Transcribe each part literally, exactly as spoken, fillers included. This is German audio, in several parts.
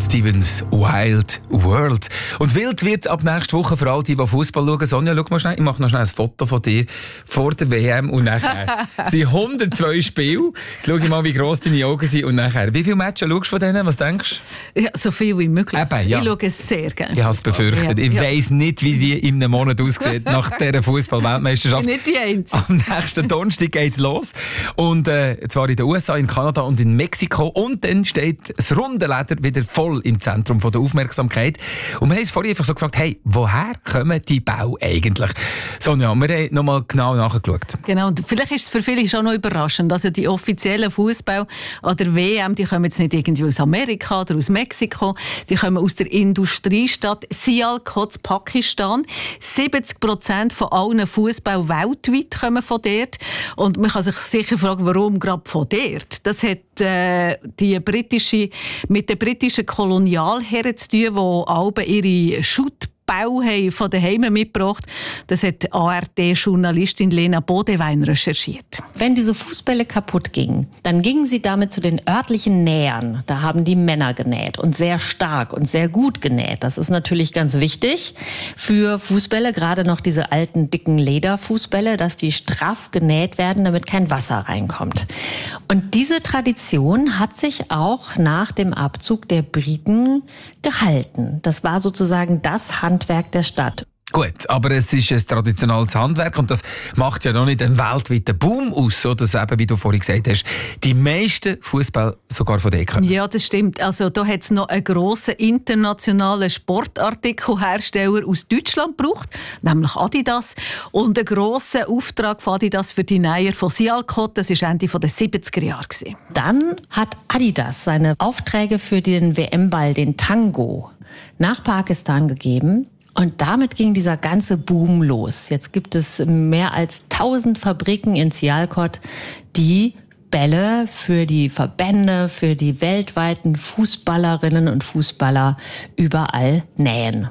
Stevens Wild World. Und wild wird es ab nächster Woche für all die, die Fußball schauen. Sonja, schau mal schnell, ich mache noch schnell ein Foto von dir vor der W M und nachher. Es sind hundertzwei Spiele. Jetzt schaue ich mal, wie gross deine Augen sind und nachher. Wie viele Matches schaust du von denen? Was denkst du? Ja, so viel wie möglich. Eben, ja. Ich schaue es sehr gerne. Ich habe es befürchtet. Ja. Ich Ja. weiss nicht, wie die in einem Monat aussieht nach dieser Fußball-Weltmeisterschaft. Nicht die Einzige. Am nächsten Donnerstag geht es los. Und äh, zwar in den U S A, in Kanada und in Mexiko. Und dann steht das runde Leder wieder voll im Zentrum von der Aufmerksamkeit. Und wir haben uns vorhin einfach so gefragt, hey, woher kommen die Bälle eigentlich? Sonja, wir haben nochmal genau nachgeschaut. Genau, und vielleicht ist es für viele schon noch überraschend. Also die offiziellen Fußball an der W M, die kommen jetzt nicht irgendwie aus Amerika oder aus Mexiko, die kommen aus der Industriestadt Sialkot, Pakistan. siebzig Prozent von allen Fußball weltweit kommen von dort. Und man kann sich sicher fragen, warum gerade von dort? Das hat äh, die britische, mit den britischen Kolonialherren zu tun, die alle ihre Schutt Bau haben von daheim mitgebracht. Das hat A R D-Journalistin Lena Bodewein recherchiert. Wenn diese Fußbälle kaputt gingen, dann gingen sie damit zu den örtlichen Nähern. Da haben die Männer genäht und sehr stark und sehr gut genäht. Das ist natürlich ganz wichtig für Fußbälle, gerade noch diese alten, dicken Lederfußbälle, dass die straff genäht werden, damit kein Wasser reinkommt. Und diese Tradition hat sich auch nach dem Abzug der Briten gehalten. Das war sozusagen das Handwerk der Stadt. Gut, aber es ist ein traditionelles Handwerk und das macht ja noch nicht einen weltweiten Boom aus, so dass eben, wie du vorhin gesagt hast, die meisten Fußball sogar von dir kommen. Ja, das stimmt. Also da hat es noch einen grossen internationalen Sportartikelhersteller aus Deutschland gebraucht, nämlich Adidas. Und einen grossen Auftrag von Adidas für die Näher von Sialkot, das war Ende der siebziger Jahre. Dann hat Adidas seine Aufträge für den W M-Ball, den Tango, nach Pakistan gegeben. Und damit ging dieser ganze Boom los. Jetzt gibt es mehr als tausend Fabriken in Sialkot, die Bälle für die Verbände, für die weltweiten Fußballerinnen und Fußballer überall nähen.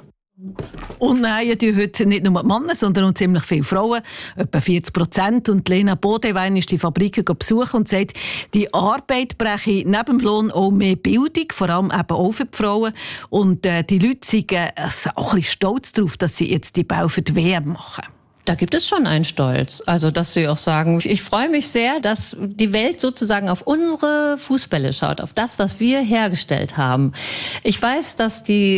Und nähen tun heute nicht nur die Männer, sondern auch ziemlich viele Frauen, etwa vierzig Prozent. Und Lena Bodewein ist die Fabrik besuchen und sagt, die Arbeit breche neben dem Lohn auch mehr Bildung, vor allem eben auch für die Frauen. Und äh, die Leute sind äh, auch ein bisschen stolz darauf, dass sie jetzt die Bau für die W M machen. Da gibt es schon einen Stolz. Also, dass sie auch sagen, ich freue mich sehr, dass die Welt sozusagen auf unsere Fußbälle schaut, auf das, was wir hergestellt haben. Ich weiß, dass die